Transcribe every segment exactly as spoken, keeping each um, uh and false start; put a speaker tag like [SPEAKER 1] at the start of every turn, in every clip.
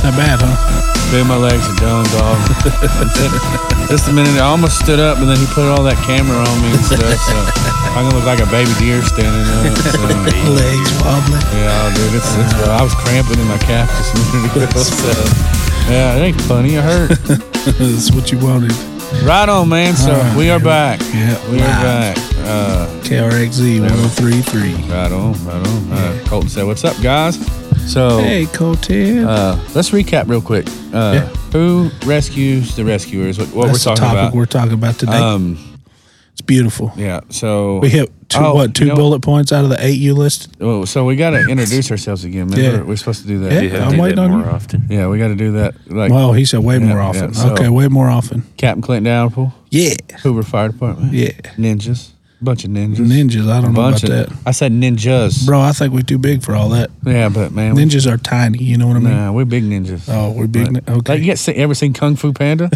[SPEAKER 1] Not bad, huh?
[SPEAKER 2] Dude, my legs are done, dog. Just a minute, I almost stood up, and then he put all that camera on me and stuff. So I'm gonna look like a baby deer standing up. So.
[SPEAKER 1] Legs wobbling.
[SPEAKER 2] Yeah, dude, it's, it's I was cramping in my calf just a minute ago. So. Yeah, it ain't funny. It hurt.
[SPEAKER 1] That's what you wanted.
[SPEAKER 2] Right on, man. So
[SPEAKER 1] right,
[SPEAKER 2] we are back.
[SPEAKER 1] Yeah,
[SPEAKER 2] we
[SPEAKER 1] live.
[SPEAKER 2] are back. Uh,
[SPEAKER 1] K R X Z one oh three point three.
[SPEAKER 2] Right on, right on. Uh, Colton said, "What's up, guys?" So,
[SPEAKER 1] hey, Colton.
[SPEAKER 2] Uh, let's recap real quick. Uh,
[SPEAKER 1] Yeah.
[SPEAKER 2] Who rescues the rescuers? What, what
[SPEAKER 1] That's
[SPEAKER 2] we're
[SPEAKER 1] the
[SPEAKER 2] talking
[SPEAKER 1] topic
[SPEAKER 2] about?
[SPEAKER 1] we're talking about today.
[SPEAKER 2] Um,
[SPEAKER 1] it's beautiful.
[SPEAKER 2] yeah. So
[SPEAKER 1] We hit two,
[SPEAKER 2] Oh,
[SPEAKER 1] what two
[SPEAKER 2] you know-
[SPEAKER 1] bullet points out of the eight you listed.
[SPEAKER 2] well, so we got to introduce ourselves again. Remember,
[SPEAKER 1] Yeah.
[SPEAKER 2] we're supposed to do that.
[SPEAKER 1] Yeah.
[SPEAKER 3] You have
[SPEAKER 1] I'm
[SPEAKER 3] to do
[SPEAKER 1] waiting
[SPEAKER 3] that
[SPEAKER 1] on
[SPEAKER 3] more
[SPEAKER 1] you.
[SPEAKER 3] often.
[SPEAKER 2] Yeah, we got to do that. Like
[SPEAKER 1] Well, he said way
[SPEAKER 2] Yeah,
[SPEAKER 1] more
[SPEAKER 2] yeah,
[SPEAKER 1] often.
[SPEAKER 2] so-
[SPEAKER 1] okay, way more often.
[SPEAKER 2] Captain Clinton Downpool,
[SPEAKER 1] Yeah,
[SPEAKER 2] Hoover Fire Department,
[SPEAKER 1] yeah.
[SPEAKER 2] ninjas, bunch of ninjas,
[SPEAKER 1] Ninjas. I don't know about
[SPEAKER 2] bunch of.
[SPEAKER 1] that,
[SPEAKER 2] I said ninjas,
[SPEAKER 1] bro. I think we're too big for all that.
[SPEAKER 2] Yeah, but man, we,
[SPEAKER 1] Ninjas are tiny. You know what I mean?
[SPEAKER 2] nah, we're big ninjas.
[SPEAKER 1] Oh, we're big.
[SPEAKER 2] But-
[SPEAKER 1] ni- okay.
[SPEAKER 2] Like, you get, ever seen Kung Fu Panda?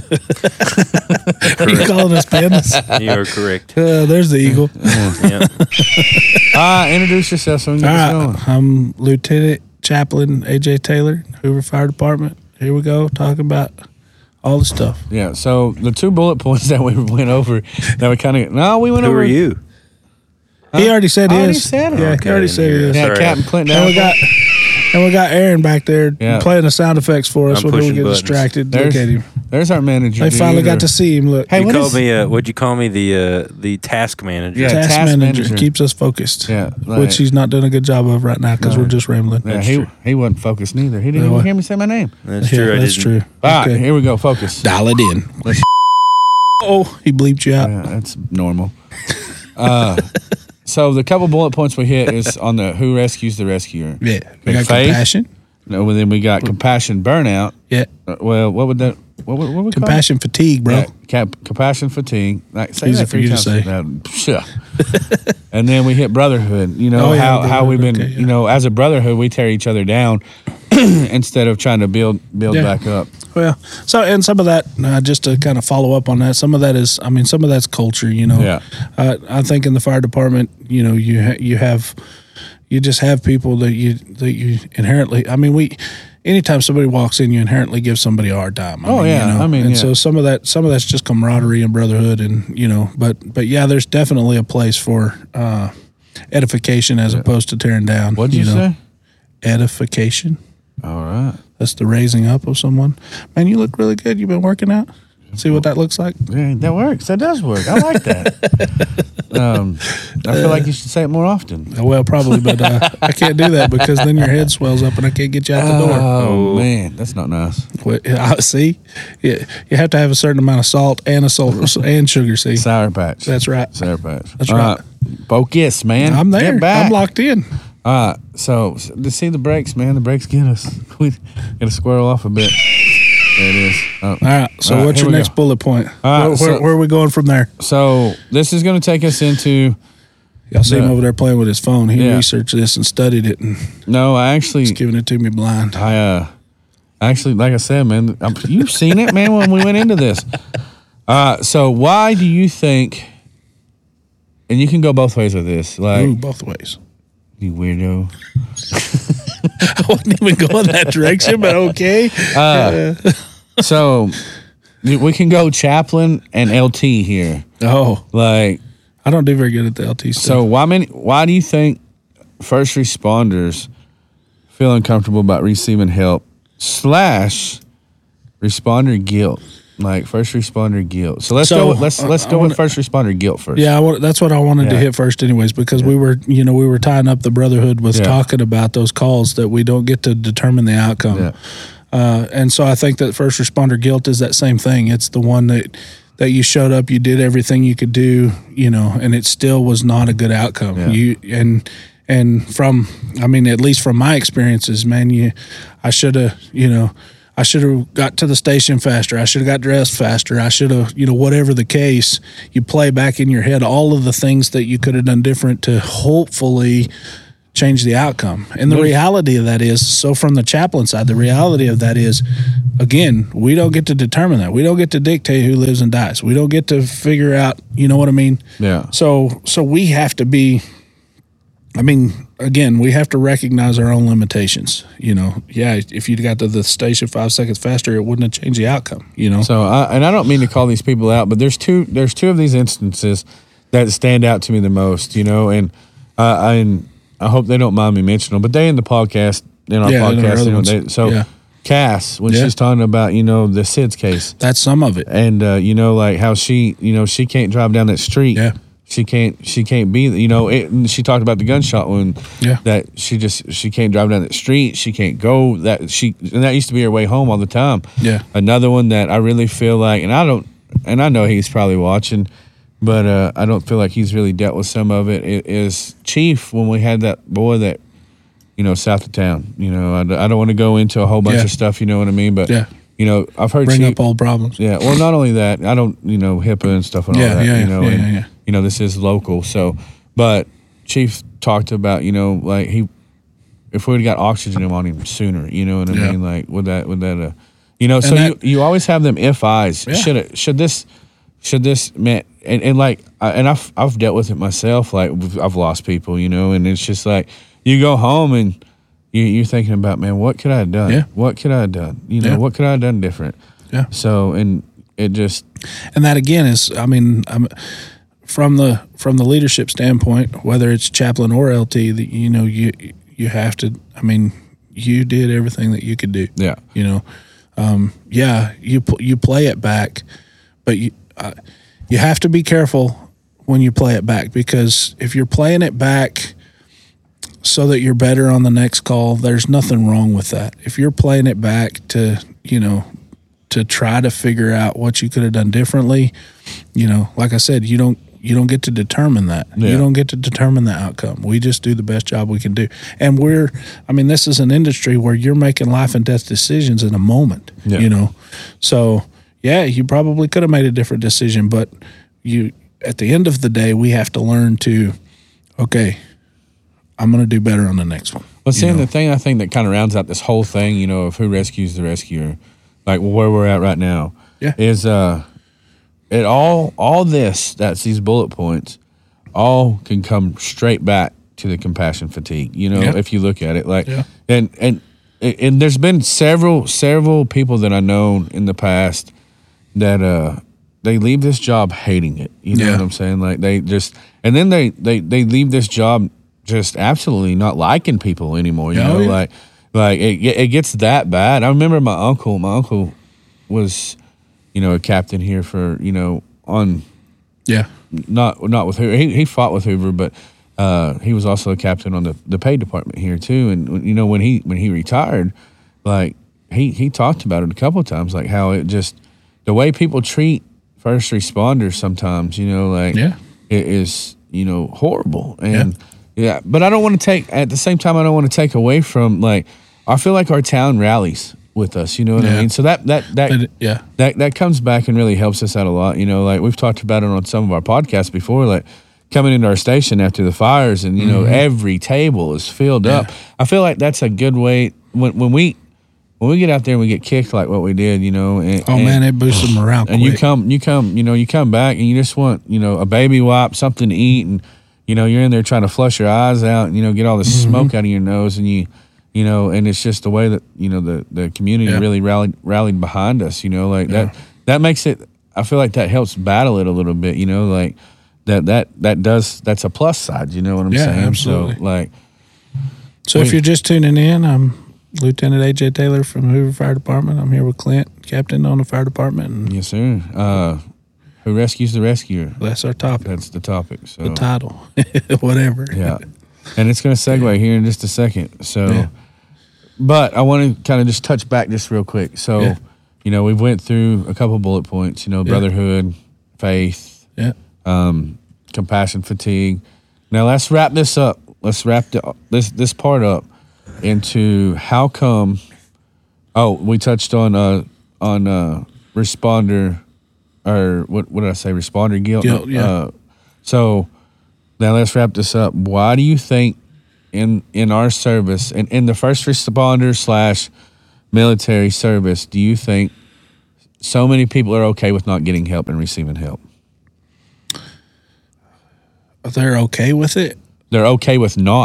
[SPEAKER 1] Are you calling us pandas?
[SPEAKER 3] You are correct.
[SPEAKER 1] Uh, there's the eagle.
[SPEAKER 3] Yeah.
[SPEAKER 2] Ah, introduce yourself so we can
[SPEAKER 1] All
[SPEAKER 2] get this
[SPEAKER 1] right,
[SPEAKER 2] going.
[SPEAKER 1] I'm Lieutenant Chaplain A J Taylor, Hoover Fire Department. Here we go, talking about all the stuff.
[SPEAKER 2] Yeah, so the two bullet points that we went over, that we kind of no, we went
[SPEAKER 3] Who
[SPEAKER 2] over.
[SPEAKER 3] are you?
[SPEAKER 1] He already said
[SPEAKER 2] I
[SPEAKER 1] his.
[SPEAKER 2] already said it.
[SPEAKER 1] Yeah,
[SPEAKER 3] Okay,
[SPEAKER 1] he already
[SPEAKER 3] then
[SPEAKER 1] said
[SPEAKER 3] you're-
[SPEAKER 1] his.
[SPEAKER 2] Yeah,
[SPEAKER 3] Sorry.
[SPEAKER 2] Captain Clinton.
[SPEAKER 1] And we
[SPEAKER 2] Downpool.
[SPEAKER 1] got and we got Aaron back there
[SPEAKER 2] Yeah.
[SPEAKER 1] playing the sound effects for us
[SPEAKER 3] I'm
[SPEAKER 1] when we
[SPEAKER 3] pushing
[SPEAKER 1] get
[SPEAKER 3] buttons.
[SPEAKER 1] distracted.
[SPEAKER 2] There's,
[SPEAKER 1] Look at him.
[SPEAKER 2] there's our manager.
[SPEAKER 1] They finally
[SPEAKER 2] dude,
[SPEAKER 1] got
[SPEAKER 2] or-
[SPEAKER 1] to see him. Look,
[SPEAKER 2] Hey,
[SPEAKER 3] You
[SPEAKER 2] what
[SPEAKER 3] called
[SPEAKER 2] is-
[SPEAKER 3] me. Uh, what'd you call me? The uh, the task manager.
[SPEAKER 2] Yeah,
[SPEAKER 1] task,
[SPEAKER 2] task
[SPEAKER 1] manager,
[SPEAKER 2] manager.
[SPEAKER 1] keeps us focused.
[SPEAKER 2] Yeah, like-
[SPEAKER 1] which he's not doing a good job of right now because
[SPEAKER 2] No.
[SPEAKER 1] we're just rambling.
[SPEAKER 2] Yeah,
[SPEAKER 3] That's
[SPEAKER 2] he
[SPEAKER 3] true.
[SPEAKER 2] he wasn't focused neither. He didn't
[SPEAKER 1] No.
[SPEAKER 2] even hear me say my name.
[SPEAKER 3] That's
[SPEAKER 1] Yeah,
[SPEAKER 3] true. I
[SPEAKER 1] that's
[SPEAKER 3] didn't.
[SPEAKER 1] true.
[SPEAKER 2] All right,
[SPEAKER 1] Okay.
[SPEAKER 2] here we go. Focus.
[SPEAKER 1] Dial it in.
[SPEAKER 2] Let's-
[SPEAKER 1] Oh, he bleeped you out.
[SPEAKER 2] Yeah, that's normal. Uh, so the couple bullet points we hit is on the who rescues the rescuer.
[SPEAKER 1] Yeah, we
[SPEAKER 2] Big
[SPEAKER 1] got
[SPEAKER 2] faith.
[SPEAKER 1] compassion.
[SPEAKER 2] No, well, then we got compassion burnout.
[SPEAKER 1] Yeah,
[SPEAKER 2] Uh, well, what would that? What would what would we call it?
[SPEAKER 1] compassion fatigue, bro.
[SPEAKER 2] Yeah, cap, compassion fatigue. Like, say
[SPEAKER 1] Easy
[SPEAKER 2] that
[SPEAKER 1] for
[SPEAKER 2] three
[SPEAKER 1] you to
[SPEAKER 2] times.
[SPEAKER 1] say.
[SPEAKER 2] That- yeah. And then we hit brotherhood. You know
[SPEAKER 1] Oh, yeah,
[SPEAKER 2] how, how we've been.
[SPEAKER 1] brotherhood, okay,
[SPEAKER 2] You know, as a brotherhood, we tear each other down instead of trying to build build
[SPEAKER 1] Yeah.
[SPEAKER 2] back up.
[SPEAKER 1] Well, so and some of that, uh, just to kind of follow up on that, some of that is, I mean, some of that's culture. You know,
[SPEAKER 2] Yeah.
[SPEAKER 1] uh, I think in the fire department, you know, you ha- you have, you just have people that you that you inherently. I mean, we. Anytime somebody walks in, you inherently give somebody a hard time. I
[SPEAKER 2] Oh,
[SPEAKER 1] mean,
[SPEAKER 2] yeah.
[SPEAKER 1] you know?
[SPEAKER 2] I mean,
[SPEAKER 1] and
[SPEAKER 2] yeah.
[SPEAKER 1] so some of that, some of that's just camaraderie and brotherhood, and you know, but but yeah, there's definitely a place for uh, edification as opposed to tearing down.
[SPEAKER 2] What'd you,
[SPEAKER 1] know?
[SPEAKER 2] say?
[SPEAKER 1] Edification.
[SPEAKER 2] All right.
[SPEAKER 1] That's the raising up of someone. Man, you look really good. You've been working out. See what that looks like?
[SPEAKER 2] Yeah, that works. That does work. I like that. um, I feel like you should say it more often.
[SPEAKER 1] Well, probably, but uh, I can't do that because then your head swells up and I can't get you out the door.
[SPEAKER 2] Oh, man, that's not nice.
[SPEAKER 1] Wait, I see, you, you have to have a certain amount of salt and a salt and sugar. See,
[SPEAKER 2] Sour patch.
[SPEAKER 1] that's right.
[SPEAKER 2] Sour patch.
[SPEAKER 1] That's
[SPEAKER 2] All
[SPEAKER 1] right.
[SPEAKER 2] Focus, man.
[SPEAKER 1] I'm there.
[SPEAKER 2] Get back.
[SPEAKER 1] I'm locked in.
[SPEAKER 2] All right. So, so to see the brakes, man, the brakes get us. We got to squirrel off a bit. There it is. Oh.
[SPEAKER 1] All right. So,
[SPEAKER 2] All right,
[SPEAKER 1] what's
[SPEAKER 2] here
[SPEAKER 1] your
[SPEAKER 2] we
[SPEAKER 1] next
[SPEAKER 2] go.
[SPEAKER 1] bullet point?
[SPEAKER 2] All right,
[SPEAKER 1] where, where,
[SPEAKER 2] so-
[SPEAKER 1] where are we going from there?
[SPEAKER 2] So this is going to take us into.
[SPEAKER 1] Y'all see him
[SPEAKER 2] the-
[SPEAKER 1] over there playing with his phone. He
[SPEAKER 2] Yeah.
[SPEAKER 1] researched this and studied it and
[SPEAKER 2] No, I actually,
[SPEAKER 1] he's giving it to me blind.
[SPEAKER 2] I uh, actually, like I said, man, I'm, you've seen it, man, when we went into this. Uh, so why do you think? And you can go both ways with this, like
[SPEAKER 1] Ooh, both ways.
[SPEAKER 2] you weirdo.
[SPEAKER 1] I wouldn't even go in that direction, but okay.
[SPEAKER 2] Uh, so we can go chaplain and L T here.
[SPEAKER 1] Oh,
[SPEAKER 2] Like,
[SPEAKER 1] I don't do very good at the L T stuff.
[SPEAKER 2] so why many? Why do you think first responders feel uncomfortable about receiving help slash responder guilt? Like first responder guilt. So let's
[SPEAKER 1] So,
[SPEAKER 2] go. With, let's let's
[SPEAKER 1] uh,
[SPEAKER 2] go
[SPEAKER 1] I
[SPEAKER 2] with
[SPEAKER 1] wanna-
[SPEAKER 2] first responder guilt first.
[SPEAKER 1] Yeah, I want, that's what I wanted to
[SPEAKER 2] Yeah.
[SPEAKER 1] hit first, anyways, because we were, you know, we were tying up the brotherhood with
[SPEAKER 2] Yeah.
[SPEAKER 1] talking about those calls that we don't get to determine the outcome.
[SPEAKER 2] Yeah.
[SPEAKER 1] Uh, and so I think that first responder guilt is that same thing. It's the one that that you showed up, you did everything you could do, you know, and it still was not a good outcome.
[SPEAKER 2] Yeah.
[SPEAKER 1] You and and from, I mean, at least from my experiences, man, you, I should have, you know. I should have got to the station faster. I should have got dressed faster. I should have, you know, whatever the case, you play back in your head all of the things that you could have done different to hopefully change the outcome. And the
[SPEAKER 2] There's-
[SPEAKER 1] reality of that is, so from the chaplain side, the reality of that is, again, we don't get to determine that. We don't get to dictate who lives and dies. We don't get to figure out, you know what I mean?
[SPEAKER 2] Yeah.
[SPEAKER 1] So, so we have to be, I mean, again, we have to recognize our own limitations. You know, yeah, if you'd got to the station five seconds faster, it wouldn't have changed the outcome. You know,
[SPEAKER 2] So, I, and I don't mean to call these people out, but there's two there's two of these instances that stand out to me the most. You know, and uh, I and I hope they don't mind me mentioning them, but they in the podcast in our
[SPEAKER 1] Yeah, in our
[SPEAKER 2] podcast.
[SPEAKER 1] other
[SPEAKER 2] You know,
[SPEAKER 1] ones.
[SPEAKER 2] they, so
[SPEAKER 1] Yeah.
[SPEAKER 2] Cass, when
[SPEAKER 1] Yeah.
[SPEAKER 2] she's talking about you know the SIDS case,
[SPEAKER 1] that's some of it.
[SPEAKER 2] and uh, you know like how she you know she can't drive down that street.
[SPEAKER 1] Yeah.
[SPEAKER 2] She can't. She can't be. You know. It, and she talked about the gunshot wound.
[SPEAKER 1] Yeah.
[SPEAKER 2] That she just she can't drive down that street. She can't go. That she and that used to be her way home all the time.
[SPEAKER 1] Yeah.
[SPEAKER 2] Another one that I really feel like, and I don't, and I know he's probably watching, but uh, I don't feel like he's really dealt with some of it. It is Chief when we had that boy that, you know, south of town. You know, I, I don't want to go into a whole bunch
[SPEAKER 1] Yeah.
[SPEAKER 2] of stuff. You know what I mean? But
[SPEAKER 1] Yeah.
[SPEAKER 2] you know, I've heard
[SPEAKER 1] Bring
[SPEAKER 2] Chief,
[SPEAKER 1] up old problems.
[SPEAKER 2] yeah. Well, not only that, I don't, you know, HIPAA and stuff and all
[SPEAKER 1] Yeah,
[SPEAKER 2] that,
[SPEAKER 1] yeah,
[SPEAKER 2] you know,
[SPEAKER 1] yeah,
[SPEAKER 2] and,
[SPEAKER 1] yeah, yeah.
[SPEAKER 2] you know, this is local. So, but Chief talked about, you know, like he, if we would got oxygen on him sooner, you know what I
[SPEAKER 1] Yeah.
[SPEAKER 2] mean? Like, would that, would that, uh, you know, so
[SPEAKER 1] that-
[SPEAKER 2] you, you always have them if I's.
[SPEAKER 1] Yeah.
[SPEAKER 2] Should it, should this, should this, man, and, and like, I, and I've, I've dealt with it myself. Like, I've lost people, you know, and it's just like, you go home and you, you're thinking about, man, what could I have done?
[SPEAKER 1] Yeah.
[SPEAKER 2] What could I have done? You know,
[SPEAKER 1] Yeah.
[SPEAKER 2] what could I have done different?
[SPEAKER 1] Yeah.
[SPEAKER 2] So, and it just,
[SPEAKER 1] And that again is, I mean, I'm, from the from the leadership standpoint, whether it's chaplain or L T, that you know you you have to. I mean, you did everything that you could do.
[SPEAKER 2] yeah.
[SPEAKER 1] You know, um, yeah, you pl- you play it back, but you uh, you have to be careful when you play it back, because if you're playing it back so that you're better on the next call, there's nothing wrong with that. If you're playing it back to, you know, to try to figure out what you could have done differently, you know, like I said, you don't you don't get to determine that.
[SPEAKER 2] Yeah.
[SPEAKER 1] You don't get to determine the outcome. We just do the best job we can do. And we're, I mean, this is an industry where you're making life and death decisions in a moment,
[SPEAKER 2] Yeah.
[SPEAKER 1] you know. So, yeah, you probably could have made a different decision, but you, at the end of the day, we have to learn to, okay, I'm going to do better on the next one.
[SPEAKER 2] Well,
[SPEAKER 1] you
[SPEAKER 2] seeing
[SPEAKER 1] know?
[SPEAKER 2] the thing I think that kind of rounds out this whole thing, you know, of who rescues the rescuer, like where we're at right now,
[SPEAKER 1] Yeah.
[SPEAKER 2] is uh, it all all this that's these bullet points, all can come straight back to the compassion fatigue. You know,
[SPEAKER 1] Yeah.
[SPEAKER 2] if you look at it, like,
[SPEAKER 1] Yeah.
[SPEAKER 2] and and and there's been several several people that I know in the past that uh they leave this job hating it. You know
[SPEAKER 1] Yeah.
[SPEAKER 2] what I'm saying? Like they just, and then they they they leave this job just absolutely not liking people anymore. You
[SPEAKER 1] Oh,
[SPEAKER 2] know,
[SPEAKER 1] yeah.
[SPEAKER 2] like like it it gets that bad. I remember my uncle. My uncle was, you know, a captain here for, you know, on
[SPEAKER 1] Yeah.
[SPEAKER 2] not not with Hoover. He he fought with Hoover, but uh, he was also a captain on the the pay department here too. And you know, when he when he retired, like he he talked about it a couple of times, like how it just, the way people treat first responders sometimes, you know, like
[SPEAKER 1] Yeah.
[SPEAKER 2] it is, you know, horrible. And yeah, but I don't want to take, at the same time, I don't want to take away from, like, I feel like our town rallies with us, you know what I
[SPEAKER 1] Yeah.
[SPEAKER 2] mean? So that that that
[SPEAKER 1] But, yeah.
[SPEAKER 2] that that comes back and really helps us out a lot. You know, like we've talked about it on some of our podcasts before, like coming into our station after the fires, and you know, every table is filled up. I feel like that's a good way when when we when we get out there and we get kicked like what we did, you know. And,
[SPEAKER 1] Oh,
[SPEAKER 2] and,
[SPEAKER 1] man, it boosts the morale
[SPEAKER 2] and you
[SPEAKER 1] quick.
[SPEAKER 2] come you come you know you come back and you just want, you know, a baby wipe, something to eat, and you know you're in there trying to flush your eyes out, and you know get all the
[SPEAKER 1] Mm-hmm.
[SPEAKER 2] smoke out of your nose, and you. You know, and it's just the way that, you know, the, the community
[SPEAKER 1] Yeah.
[SPEAKER 2] really rallied rallied behind us, you know, like
[SPEAKER 1] Yeah.
[SPEAKER 2] that that makes it, I feel like that helps battle it a little bit, you know, like that that that does, that's a plus side, you know what I'm
[SPEAKER 1] Yeah,
[SPEAKER 2] saying?
[SPEAKER 1] absolutely.
[SPEAKER 2] So like,
[SPEAKER 1] So if
[SPEAKER 2] Wait.
[SPEAKER 1] you're just tuning in, I'm Lieutenant A J Taylor from Hoover Fire Department. I'm here with Clint, captain on the fire department, and
[SPEAKER 2] yes sir. Uh who rescues the rescuer?
[SPEAKER 1] that's our topic,
[SPEAKER 2] That's the topic. So
[SPEAKER 1] the title, whatever.
[SPEAKER 2] yeah. And it's gonna segue here in just a second. So
[SPEAKER 1] Yeah.
[SPEAKER 2] but I want to kind of just touch back just real quick. So,
[SPEAKER 1] Yeah.
[SPEAKER 2] you know, we've went through a couple bullet points, you know,
[SPEAKER 1] Yeah.
[SPEAKER 2] brotherhood, faith,
[SPEAKER 1] Yeah.
[SPEAKER 2] um, compassion fatigue. Now let's wrap this up. Let's wrap the, this this part up into how come. Oh, we touched on uh on uh responder, or what what did I say? Responder guilt.
[SPEAKER 1] Guilt, yeah.
[SPEAKER 2] Uh, so now let's wrap this up. Why do you think in in our service, in, in the first responder slash military service, do you think so many people are okay with not getting help and receiving help?
[SPEAKER 1] They're okay with it.
[SPEAKER 2] They're okay with not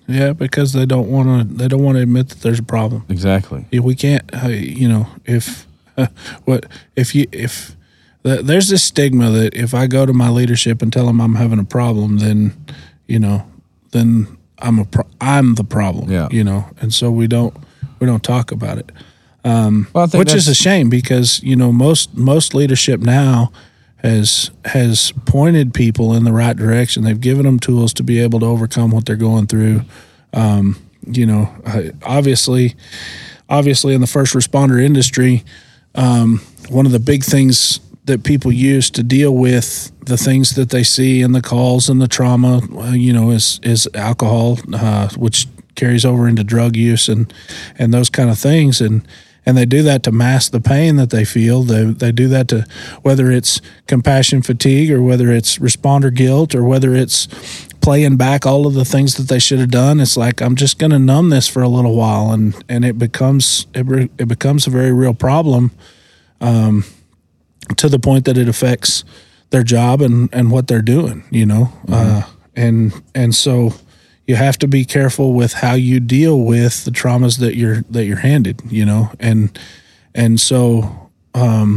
[SPEAKER 1] Yeah, because they don't want to. They don't want to admit that there's a problem.
[SPEAKER 2] Exactly.
[SPEAKER 1] Yeah, we can't. Uh, you know, if uh, what if you if uh, there's this stigma that if I go to my leadership and tell them I'm having a problem, then you know, then I'm a pro- I'm the problem.
[SPEAKER 2] Yeah.
[SPEAKER 1] You know, and so we don't we don't talk about it, um,
[SPEAKER 2] Well, I think
[SPEAKER 1] which is
[SPEAKER 2] that's-
[SPEAKER 1] a shame because you know most most leadership now has has pointed people in the right direction. They've given them tools to be able to overcome what they're going through. Um, you know, I- obviously, obviously in the first responder industry, um, one of the big things that people use to deal with the things that they see in the calls and the trauma, uh, you know, is is alcohol, uh, which carries over into drug use and and those kind of things. And And they do that to mask the pain that they feel. They they do that to, whether it's compassion fatigue or whether it's responder guilt or whether it's playing back all of the things that they should have done. It's like, I'm just going to numb this for a little while, and and it becomes it, re, it becomes a very real problem, um, to the point that it affects their job and, and what they're doing. You know, mm-hmm. uh, and and so. You have to be careful with how you deal with the traumas that you're that you're handed, you know, and and so um,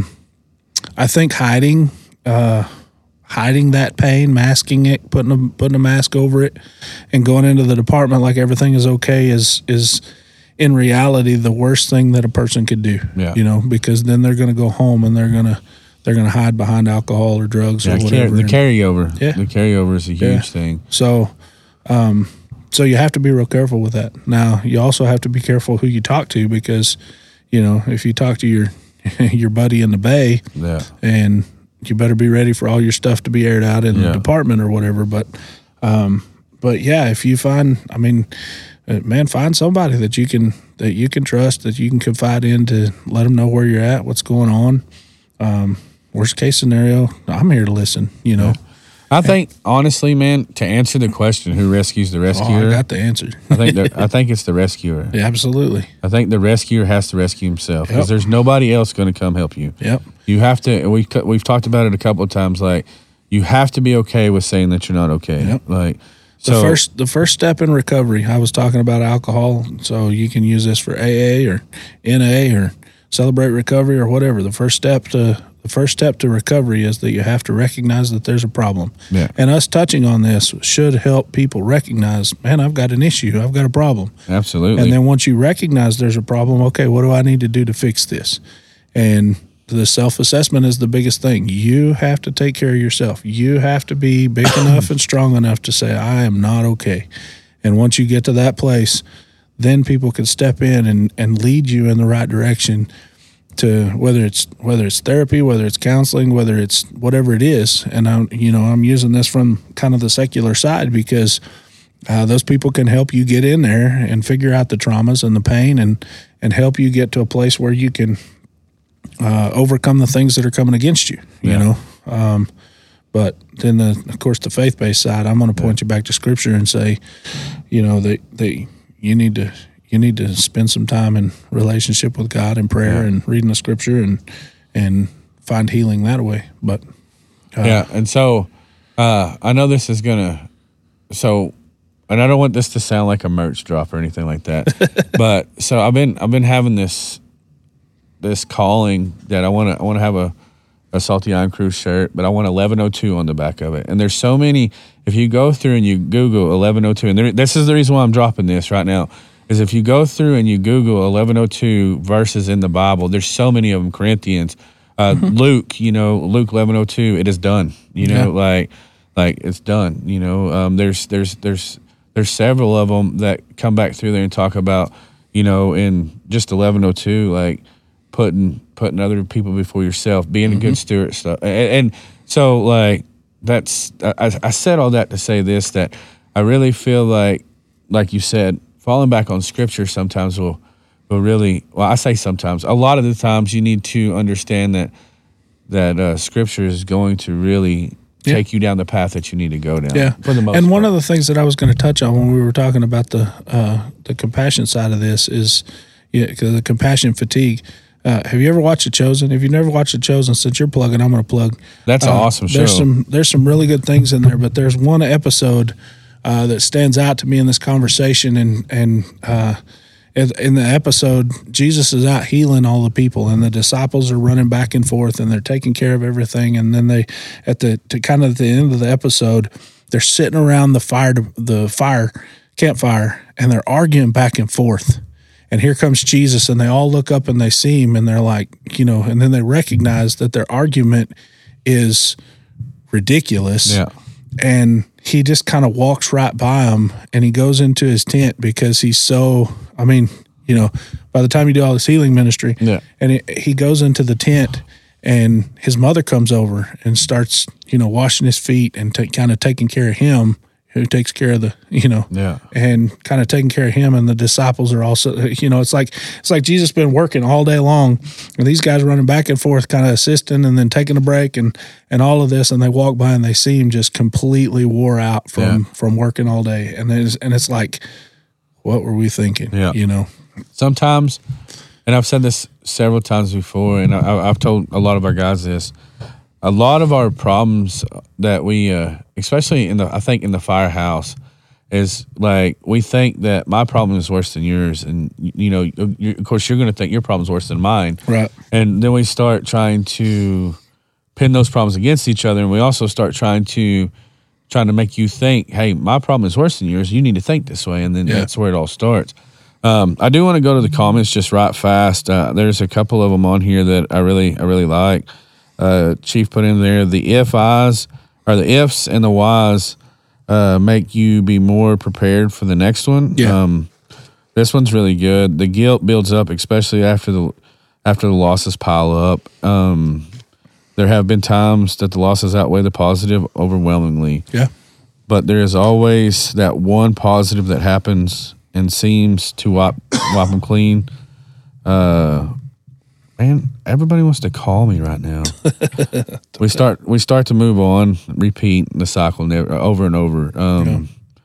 [SPEAKER 1] I think hiding uh, hiding that pain, masking it, putting a putting a mask over it, and going into the department like everything is okay is is in reality the worst thing that a person could do.
[SPEAKER 2] Yeah.
[SPEAKER 1] You know, because then they're going to go home and they're gonna they're gonna hide behind alcohol or drugs
[SPEAKER 2] Yeah,
[SPEAKER 1] or whatever.
[SPEAKER 2] the carryover.
[SPEAKER 1] Yeah.
[SPEAKER 2] The carryover is a huge
[SPEAKER 1] Yeah.
[SPEAKER 2] thing.
[SPEAKER 1] So. Um, So you have to be real careful with that. Now, you also have to be careful who you talk to because, you know, if you talk to your your buddy in the bay,
[SPEAKER 2] Yeah.
[SPEAKER 1] and you better be ready for all your stuff to be aired out in
[SPEAKER 2] Yeah.
[SPEAKER 1] the department or whatever. But, um, but yeah, if you find, I mean, uh, man, find somebody that you can that you can trust, that you can confide in to let them know where you're at, what's going on. Um, worst case scenario, I'm here to listen. You know.
[SPEAKER 2] Yeah. I think honestly, man, to answer the question, who rescues the rescuer?
[SPEAKER 1] Oh, I got the answer.
[SPEAKER 2] I think the, I think it's the rescuer.
[SPEAKER 1] Yeah, absolutely.
[SPEAKER 2] I think the rescuer has to rescue himself because
[SPEAKER 1] Yep.
[SPEAKER 2] there's nobody else going to come help you.
[SPEAKER 1] Yep.
[SPEAKER 2] You have to. We we've talked about it a couple of times. Like you have to be okay with saying that you're not okay.
[SPEAKER 1] Yep.
[SPEAKER 2] Like
[SPEAKER 1] The
[SPEAKER 2] so,
[SPEAKER 1] first the first step in recovery, I was talking about alcohol, so you can use this for A A or N A or Celebrate Recovery or whatever. The first step to the first step to recovery is that you have to recognize that there's a problem.
[SPEAKER 2] Yeah.
[SPEAKER 1] And us touching on this should help people recognize, man, I've got an issue, I've got a problem.
[SPEAKER 2] Absolutely.
[SPEAKER 1] And then once you recognize there's a problem, okay, what do I need to do to fix this? And the self-assessment is the biggest thing. You have to take care of yourself. You have to be big enough and strong enough to say, I am not okay. And once you get to that place, then people can step in and, and lead you in the right direction to whether it's whether it's therapy, whether it's counseling, whether it's whatever it is. And I'm you know I'm using this from kind of the secular side because uh, those people can help you get in there and figure out the traumas and the pain and and help you get to a place where you can uh, overcome the things that are coming against you. You
[SPEAKER 2] Yeah.
[SPEAKER 1] know. Um, but then the of course the faith-based side, I'm going to point you back to Scripture and say, you know that that you need to. You need to spend some time in relationship with God and prayer
[SPEAKER 2] Yeah.
[SPEAKER 1] and reading the Scripture and and find healing that way. But uh,
[SPEAKER 2] yeah, and so uh, I know this is gonna. So, and I don't want this to sound like a merch drop or anything like that. But so I've been I've been having this this calling that I want to I want to have a a Salty Iron Crew shirt, but I want eleven oh two on the back of it. And there's so many. If you go through and you Google eleven oh two, and there, this is the reason why I'm dropping this right now. Is if you go through and you Google eleven oh two verses in the Bible, there's so many of them. Corinthians, uh, mm-hmm. Luke, you know, Luke eleven oh two, it is done. You know, yeah. like like it's done. You know, um, there's there's there's there's several of them that come back through there and talk about, you know, in just eleven oh two, like putting putting other people before yourself, being mm-hmm. a good steward, stuff. And, and so like that's I, I said all that to say this, that I really feel like like you said. Falling back on Scripture sometimes will, will really, well, I say sometimes, a lot of the times you need to understand that that uh, Scripture is going to really
[SPEAKER 1] yeah.
[SPEAKER 2] take you down the path that you need to go down.
[SPEAKER 1] Yeah,
[SPEAKER 2] for the most
[SPEAKER 1] and
[SPEAKER 2] part.
[SPEAKER 1] one of the things that I was going to touch on when we were talking about the uh, the compassion side of this is, yeah, cause the compassion fatigue. Uh, have you ever watched The Chosen? If you've never watched The Chosen, since you're plugging, I'm going to plug.
[SPEAKER 2] That's
[SPEAKER 1] uh,
[SPEAKER 2] an awesome show.
[SPEAKER 1] There's some there's some really good things in there, but there's one episode uh, that stands out to me in this conversation. And and uh, in, in the episode, Jesus is out healing all the people, and the disciples are running back and forth, and they're taking care of everything. And then they, at the to kind of at the end of the episode, they're sitting around the fire the fire campfire, and they're arguing back and forth. And here comes Jesus, and they all look up and they see him, and they're like, you know, and then they recognize that their argument is ridiculous.
[SPEAKER 2] Yeah.
[SPEAKER 1] And he just kind of walks right by them, and he goes into his tent because he's so, I mean, you know, by the time you do all this healing ministry,
[SPEAKER 2] yeah.
[SPEAKER 1] and it, he goes into the tent, and his mother comes over and starts, you know, washing his feet and t- kind of taking care of him, who takes care of the, you know,
[SPEAKER 2] yeah.
[SPEAKER 1] and kind of taking care of him. And the disciples are also, you know, it's like, it's like Jesus been working all day long, and these guys running back and forth, kind of assisting and then taking a break and, and all of this. And they walk by and they see him just completely wore out from,
[SPEAKER 2] Yeah.
[SPEAKER 1] from working all day. And it's, and it's like, what were we thinking?
[SPEAKER 2] Yeah.
[SPEAKER 1] You know,
[SPEAKER 2] Sometimes, and I've said this several times before, and I, I've told a lot of our guys this, a lot of our problems that we, uh, especially in the, I think in the firehouse, is like we think that my problem is worse than yours, and you know, you, of course, you're going to think your problem's worse than mine,
[SPEAKER 1] right?
[SPEAKER 2] And then we start trying to pin those problems against each other, and we also start trying to trying to make you think, hey, my problem is worse than yours. You need to think this way, and then
[SPEAKER 1] Yeah.
[SPEAKER 2] that's where it all starts. Um, I do want to go to the comments just right fast. Uh, there's a couple of them on here that I really, I really like. Uh, Chief put in there the if I's or the ifs and the whys uh, make you be more prepared for the next one.
[SPEAKER 1] Yeah.
[SPEAKER 2] Um, this one's really good. The guilt builds up, especially after the after the losses pile up. Um, there have been times that the losses outweigh the positive overwhelmingly.
[SPEAKER 1] Yeah.
[SPEAKER 2] But there is always that one positive that happens and seems to wipe wipe them clean. Uh, man, everybody wants to call me right now. we start we start to move on, repeat the cycle never, over and over. Um,
[SPEAKER 1] Yeah.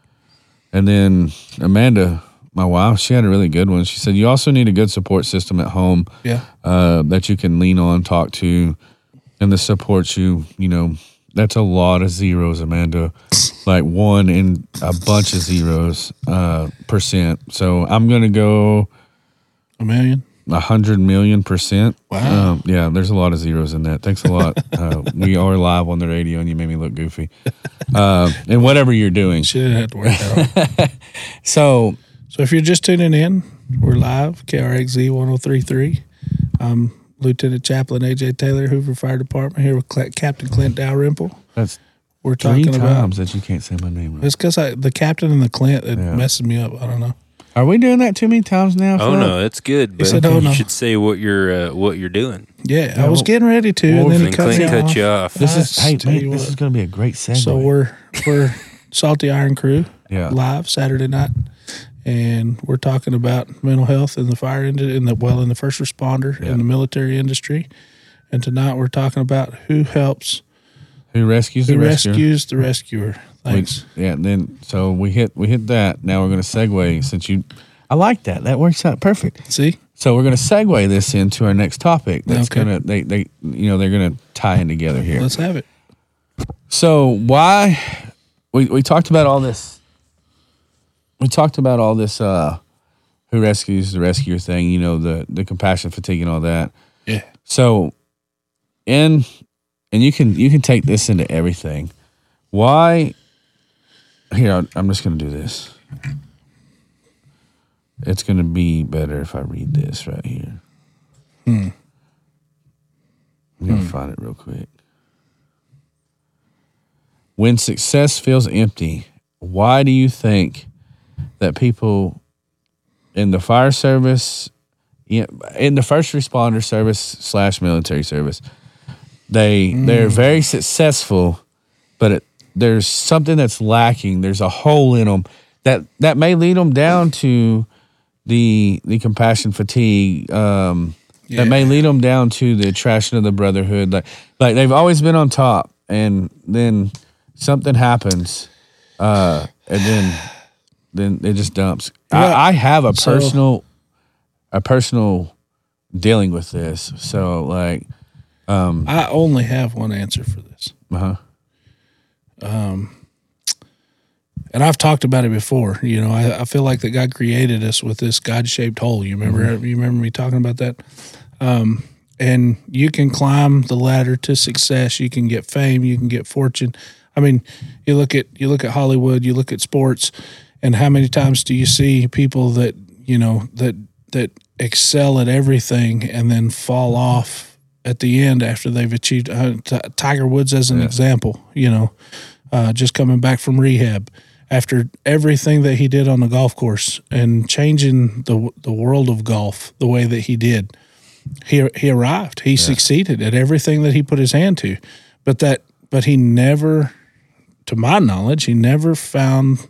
[SPEAKER 2] And then Amanda, my wife, she had a really good one. She said, you also need a good support system at home
[SPEAKER 1] Yeah.
[SPEAKER 2] uh, that you can lean on, talk to, and that supports you. You know, that's a lot of zeros, Amanda. Like one and a bunch of zeros uh, percent. So I'm going to go
[SPEAKER 1] A million.
[SPEAKER 2] a hundred million percent.
[SPEAKER 1] Wow.
[SPEAKER 2] Um, yeah, there's a lot of zeros in that. Thanks a lot. uh, we are live on the radio, and you made me look goofy. Uh, and whatever you're doing.
[SPEAKER 1] She didn't have to work that hard.
[SPEAKER 2] So,
[SPEAKER 1] So if you're just tuning in, we're live, K R X Z one oh three point three. I'm Lieutenant Chaplain A J Taylor, Hoover Fire Department, here with Cl- Captain Clint Dalrymple.
[SPEAKER 2] that's
[SPEAKER 1] We're
[SPEAKER 2] three
[SPEAKER 1] talking
[SPEAKER 2] times
[SPEAKER 1] about,
[SPEAKER 2] that you can't say my name right.
[SPEAKER 1] it's because the captain and the Clint, it
[SPEAKER 2] Yeah.
[SPEAKER 1] messes me up. I don't know.
[SPEAKER 2] Are we doing that too many times now?
[SPEAKER 3] Oh
[SPEAKER 2] Phil?
[SPEAKER 3] no, it's good. But
[SPEAKER 1] said, "Oh,
[SPEAKER 3] you
[SPEAKER 1] no."
[SPEAKER 3] should say what you're uh, what you're doing.
[SPEAKER 1] Yeah,
[SPEAKER 2] Yeah,
[SPEAKER 1] I was
[SPEAKER 2] well-
[SPEAKER 1] getting ready to,
[SPEAKER 2] well,
[SPEAKER 1] and then he
[SPEAKER 3] And
[SPEAKER 1] cut
[SPEAKER 3] Clint
[SPEAKER 1] me
[SPEAKER 3] cut
[SPEAKER 1] off.
[SPEAKER 3] you off.
[SPEAKER 2] This is
[SPEAKER 1] I
[SPEAKER 2] hey
[SPEAKER 1] tell
[SPEAKER 2] man,
[SPEAKER 1] you
[SPEAKER 2] this
[SPEAKER 1] what.
[SPEAKER 2] is going to be a great segue.
[SPEAKER 1] So we're we're Salty Iron Crew
[SPEAKER 2] Yeah.
[SPEAKER 1] live Saturday night, and we're talking about mental health in the fire industry, in the well, in the first responder,
[SPEAKER 2] Yeah.
[SPEAKER 1] in the military industry. And tonight we're talking about who helps,
[SPEAKER 2] who rescues the
[SPEAKER 1] who
[SPEAKER 2] rescuer?
[SPEAKER 1] rescues the rescuer. Thanks.
[SPEAKER 2] We- yeah. Then so we hit we hit that. Now we're going to segue since you. I like that. That works out perfect.
[SPEAKER 1] See,
[SPEAKER 2] So we're going to segue this into our next topic. That's
[SPEAKER 1] Okay.
[SPEAKER 2] going to they they you know they're going to tie in together here.
[SPEAKER 1] let's have it.
[SPEAKER 2] So why we we talked about all this. We talked about all this. Uh, who rescues the rescuer thing? You know, the the compassion fatigue and all that.
[SPEAKER 1] Yeah.
[SPEAKER 2] So, in and you can you can take this into everything. Why? Here, I'm just going to do this. It's going to be better if I read this right here.
[SPEAKER 1] Hmm.
[SPEAKER 2] I'm going to find it real quick. When success feels empty, why do you think that people in the fire service, in the first responder service slash military service, they
[SPEAKER 1] Mm.
[SPEAKER 2] they're very successful, but it, there's something that's lacking. There's a hole in them that that may lead them down to the the compassion fatigue. Um, That may
[SPEAKER 1] Yeah.
[SPEAKER 2] lead them down to the trashing of the brotherhood. Like like they've always been on top, and then something happens, uh, and then then it just dumps.
[SPEAKER 1] Yeah.
[SPEAKER 2] I, I have a
[SPEAKER 1] So-
[SPEAKER 2] personal a personal dealing with this. So like, um,
[SPEAKER 1] I only have one answer for this.
[SPEAKER 2] uh-huh.
[SPEAKER 1] and I've talked about it before. You know, I, I feel like that God created us with this God-shaped hole. You remember? Mm-hmm. You remember me talking about that? Um, and you can climb the ladder to success. You can get fame. You can get fortune. I mean, you look at you look at Hollywood. You look at sports, and how many times do you see people that you know that that excel at everything and then fall off at the end after they've achieved? Uh, t- Tiger Woods, as an yeah. example, you know, uh, just coming back from rehab after everything that he did on the golf course and changing the the world of golf the way that he did. He he arrived. He yeah. succeeded at everything that he put his hand to, but that but he never, to my knowledge, he never found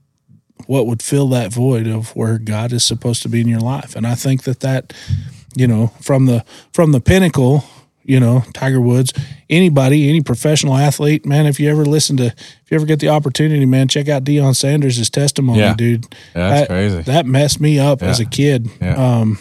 [SPEAKER 1] what would fill that void of where God is supposed to be in your life. And I think that that, you know, from the from the pinnacle, you know, Tiger Woods, anybody, any professional athlete, man, if you ever listen to, if you ever get the opportunity, man, check out Deion Sanders' testimony,
[SPEAKER 2] yeah.
[SPEAKER 1] dude.
[SPEAKER 2] Yeah, that's
[SPEAKER 1] that,
[SPEAKER 2] crazy.
[SPEAKER 1] That messed me up
[SPEAKER 2] yeah.
[SPEAKER 1] as a kid.
[SPEAKER 2] Yeah.
[SPEAKER 1] Um,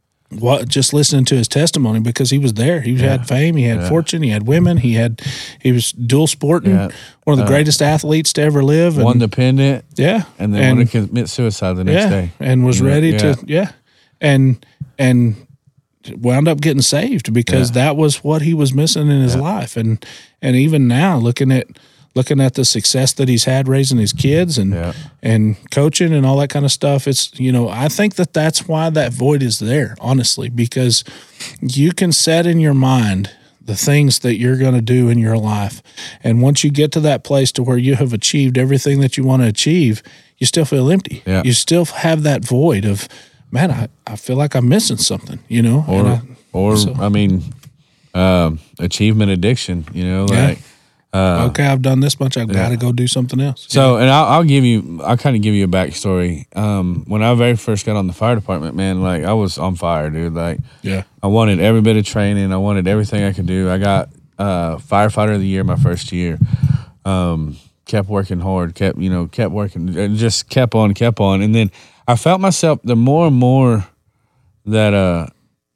[SPEAKER 1] what just listening to his testimony, because he was there. He yeah. had fame, he had yeah. fortune, he had women, he had he was dual sporting, yeah. one of the uh, greatest athletes to ever live. And,
[SPEAKER 2] one dependent.
[SPEAKER 1] Yeah.
[SPEAKER 2] And then
[SPEAKER 1] and,
[SPEAKER 2] wanted to commit suicide the next
[SPEAKER 1] yeah,
[SPEAKER 2] day.
[SPEAKER 1] And was
[SPEAKER 2] yeah.
[SPEAKER 1] ready
[SPEAKER 2] yeah.
[SPEAKER 1] to yeah. And and wound up getting saved because yeah. that was what he was missing in his yeah. life. And and even now, looking at looking at the success that he's had raising his kids and
[SPEAKER 2] yeah.
[SPEAKER 1] and coaching and all that kind of stuff, it's, you know, I think that that's why that void is there, honestly, because you can set in your mind the things that you're going to do in your life. And once you get to that place to where you have achieved everything that you want to achieve, you still feel empty.
[SPEAKER 2] Yeah.
[SPEAKER 1] You still have that void of, man, I, I feel like I'm missing something, you know?
[SPEAKER 2] Or,
[SPEAKER 1] and I,
[SPEAKER 2] or
[SPEAKER 1] so.
[SPEAKER 2] I mean, um, achievement addiction, you know, like,
[SPEAKER 1] yeah. Uh, okay, I've done this much. I've yeah. got to go do something else.
[SPEAKER 2] So, yeah. and I'll, I'll give you, I'll kind of give you a backstory. Um, when I very first got on the fire department, man, like I was on fire, dude. Like,
[SPEAKER 1] yeah,
[SPEAKER 2] I wanted every bit of training. I wanted everything I could do. I got uh, firefighter of the year my first year. Um, kept working hard. Kept, you know, kept working. And just kept on, kept on. And then I felt myself. The more and more that uh,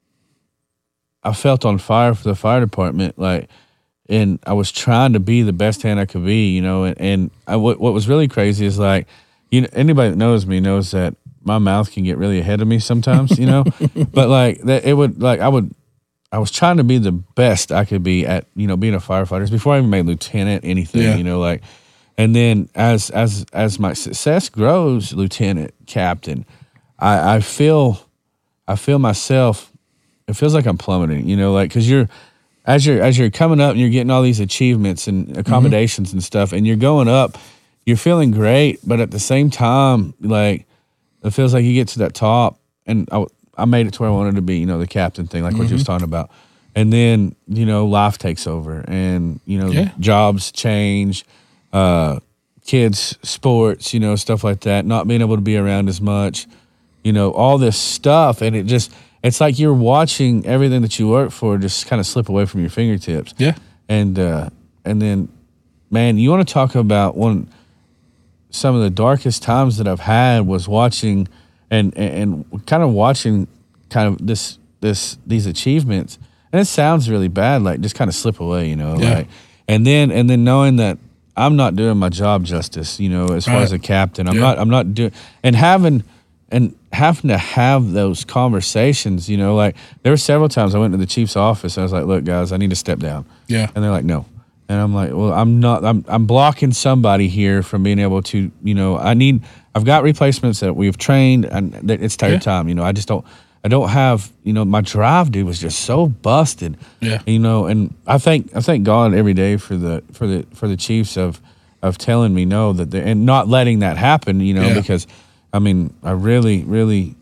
[SPEAKER 2] I felt on fire for the fire department, like. And I was trying to be the best hand I could be, you know. And, and I, what, what was really crazy is like, you know, anybody that knows me knows that my mouth can get really ahead of me sometimes, you know. But like that, it would like I would, I was trying to be the best I could be at, you know, being a firefighter before I even made lieutenant, anything, yeah. you know, like. And then as as as my success grows, lieutenant, captain, I, I feel, I feel myself. It feels like I'm plummeting, you know, like because you're. As you're as you're coming up and you're getting all these achievements and accommodations mm-hmm. and stuff, and you're going up, you're feeling great, but at the same time, like it feels like you get to that top, and I, I made it to where I wanted to be, you know, the captain thing, like mm-hmm. what you was talking about, and then you know life takes over, and you know
[SPEAKER 1] yeah.
[SPEAKER 2] jobs change, uh, kids, sports, you know, stuff like that, not being able to be around as much, you know, all this stuff, and it just. It's like you're watching everything that you work for just kind of slip away from your fingertips.
[SPEAKER 1] Yeah.
[SPEAKER 2] And uh, and then, man, you want to talk about one some of the darkest times that I've had was watching and and, and kind of watching kind of this this these achievements. And it sounds really bad, like just kind of slip away, you know.
[SPEAKER 1] Yeah.
[SPEAKER 2] Like, and then and then knowing that I'm not doing my job justice, you know, as far
[SPEAKER 1] right.
[SPEAKER 2] as a captain. I'm
[SPEAKER 1] yeah.
[SPEAKER 2] not I'm not doing and having And having to have those conversations, you know, like there were several times I went to the chief's office. And I was like, "Look, guys, I need to step down."
[SPEAKER 1] Yeah,
[SPEAKER 2] and they're like, "No," and I'm like, "Well, I'm not. I'm I'm blocking somebody here from being able to, you know, I need. I've got replacements that we've trained, and it's their
[SPEAKER 1] yeah.
[SPEAKER 2] time. You know, I just don't. I don't have. You know, my drive, dude, was just so busted.
[SPEAKER 1] Yeah,
[SPEAKER 2] you know, and I thank I thank God every day for the for the for the chiefs of of telling me no that they and not letting that happen. You know,
[SPEAKER 1] yeah.
[SPEAKER 2] because. I mean, I really, really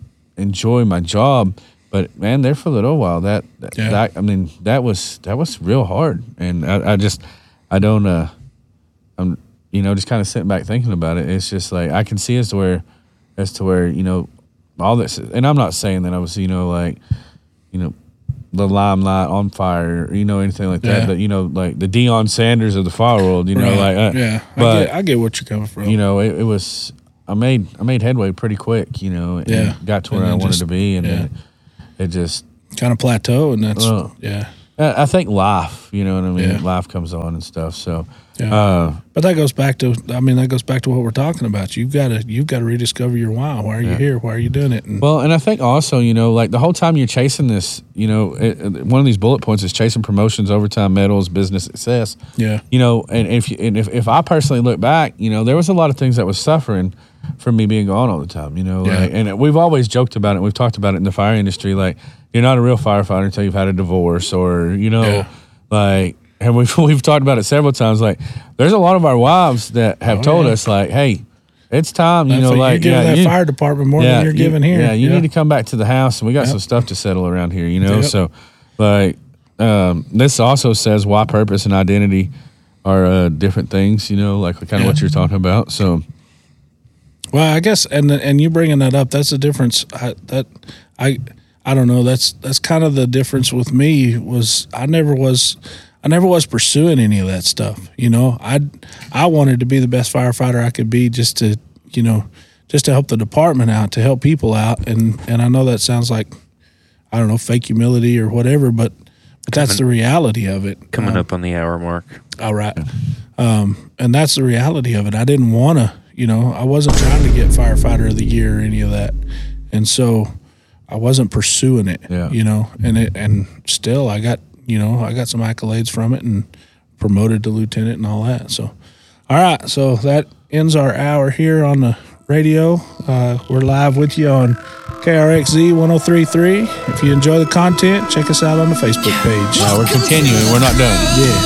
[SPEAKER 2] enjoy my job, but man, there for a little while, that, that,
[SPEAKER 1] yeah.
[SPEAKER 2] that I mean, that was that was real hard, and I, I just, I don't, uh, I'm, you know, just kind of sitting back thinking about it. It's just like I can see as to where, as to where you know, all this, and I'm not saying that I was, you know, like, you know, the limelight on fire, you know, anything like that,
[SPEAKER 1] yeah.
[SPEAKER 2] but you know, like the Deion Sanders of the fire world, you know,
[SPEAKER 1] right.
[SPEAKER 2] like, uh,
[SPEAKER 1] yeah,
[SPEAKER 2] but
[SPEAKER 1] I get, I get what you're coming from.
[SPEAKER 2] You know, it, it was. I made I made headway pretty quick, you know, and
[SPEAKER 1] yeah.
[SPEAKER 2] got to where I wanted
[SPEAKER 1] just,
[SPEAKER 2] to be, and
[SPEAKER 1] yeah.
[SPEAKER 2] then it just
[SPEAKER 1] kind of plateau, and that's
[SPEAKER 2] uh,
[SPEAKER 1] yeah,
[SPEAKER 2] Uh, I think life, you know what I mean?
[SPEAKER 1] Yeah.
[SPEAKER 2] Life comes on and stuff. So,
[SPEAKER 1] Yeah.
[SPEAKER 2] uh,
[SPEAKER 1] But that goes back to, I mean, that goes back to what we're talking about. You've got to, you've got to rediscover your why. Why are you
[SPEAKER 2] Yeah.
[SPEAKER 1] here? Why are you doing it? And,
[SPEAKER 2] well, and I think also, you know, like the whole time you're chasing this, you know, it, it- one of these bullet points is chasing promotions, overtime medals, business success.
[SPEAKER 1] yeah,
[SPEAKER 2] You know, and if you, and if, if I personally look back, you know, there was a lot of things that was suffering from me being gone all the time, you know,
[SPEAKER 1] Yeah.
[SPEAKER 2] like, and we've always joked about it. We've talked about it in the fire industry. Like, you're not a real firefighter until you've had a divorce, or, you know,
[SPEAKER 1] Yeah.
[SPEAKER 2] like, and we've, we've talked about it several times. Like, there's a lot of our wives that have
[SPEAKER 1] Oh,
[SPEAKER 2] told
[SPEAKER 1] yeah.
[SPEAKER 2] us, like, hey, it's time, you
[SPEAKER 1] That's
[SPEAKER 2] know,
[SPEAKER 1] what
[SPEAKER 2] like,
[SPEAKER 1] you're giving
[SPEAKER 2] yeah,
[SPEAKER 1] that
[SPEAKER 2] you-
[SPEAKER 1] fire department more than you're
[SPEAKER 2] you-
[SPEAKER 1] giving here.
[SPEAKER 2] Yeah, you need to come back to the house, and we got
[SPEAKER 1] Yep.
[SPEAKER 2] some stuff to settle around here, you know?
[SPEAKER 1] Yep.
[SPEAKER 2] So, like, um, this also says why purpose and identity are uh, different things, you know, like kind of
[SPEAKER 1] Yeah.
[SPEAKER 2] what you're talking about. So,
[SPEAKER 1] Well, I guess, and and you bringing that up, that's the difference. I, that I I don't know. That's that's kind of the difference with me. Was I never was I never was pursuing any of that stuff. You know, I I wanted to be the best firefighter I could be, just to you know, just to help the department out, to help people out, and and I know that sounds like, I don't know, fake humility or whatever, but but that's the reality of it.
[SPEAKER 3] Coming
[SPEAKER 1] Um,
[SPEAKER 3] up on the hour mark.
[SPEAKER 1] All right. Um, and that's the reality of it. I didn't want to, you know, I wasn't trying to get firefighter of the year or any of that. And so I wasn't pursuing it,
[SPEAKER 2] Yeah.
[SPEAKER 1] you know, and it, and still I got, you know, I got some accolades from it and promoted to lieutenant and all that. So, all right. So that ends our hour here on the radio. Uh, we're live with you on K R X Z one oh three point three. If you enjoy the content, check us out on the Facebook page.
[SPEAKER 2] uh, we're continuing. We're not done.
[SPEAKER 1] Yeah.